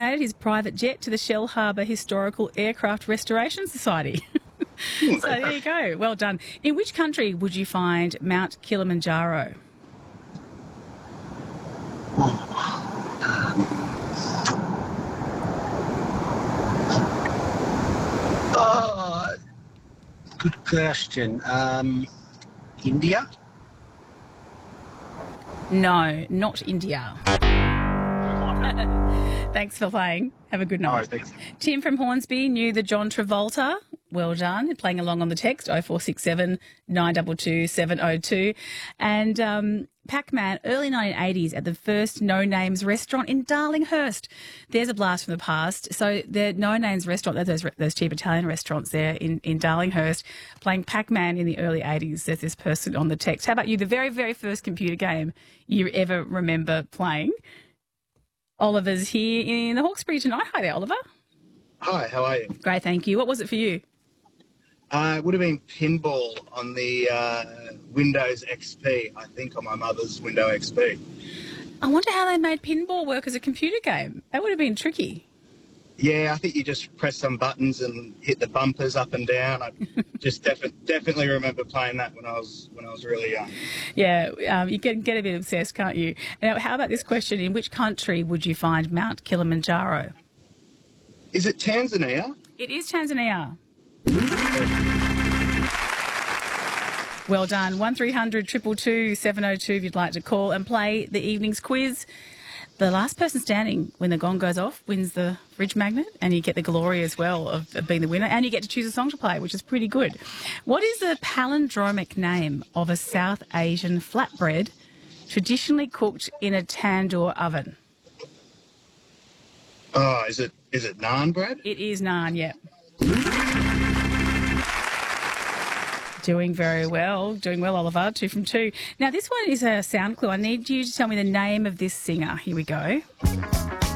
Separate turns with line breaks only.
donated his private jet to the Shell Harbour Historical Aircraft Restoration Society. So there you go. Well done. In which country would you find Mount Kilimanjaro?
Oh, good question. India?
No, not India. Thanks for playing. Have a good night.
All right, thanks.
Tim from Hornsby knew the John Travolta. Well done. Playing along on the text 0467 922 702. And Pac-Man, early 1980s at the first No Names restaurant in Darlinghurst. There's a blast from the past. So the No Names restaurant, those cheap Italian restaurants there in Darlinghurst, playing Pac-Man in the early 80s. There's this person on the text. How about you? The very, very first computer game you ever remember playing? Oliver's here in the Hawkesbury tonight. Hi there, Oliver.
Hi, how are you?
Great, thank you. What was it for you?
It would have been pinball on the Windows XP, I think, on my mother's Windows XP.
I wonder how they made pinball work as a computer game. That would have been tricky.
Yeah, I think you just press some buttons and hit the bumpers up and down. I just definitely remember playing that when I was really young.
Yeah, you can get a bit obsessed, can't you? Now, how about this question? In which country would you find Mount Kilimanjaro?
Is it Tanzania?
It is Tanzania. Well done. 1300 222 702 if you'd like to call and play the evening's quiz. The last person standing when the gong goes off wins the fridge magnet, and you get the glory as well of being the winner, and you get to choose a song to play, which is pretty good. What is the palindromic name of a South Asian flatbread traditionally cooked in a tandoor oven?
Oh, is it naan bread?
It is naan, yeah. Doing very well. Doing well, Oliver. 2 from 2. Now, this one is a sound clue. I need you to tell me the name of this singer. Here we go.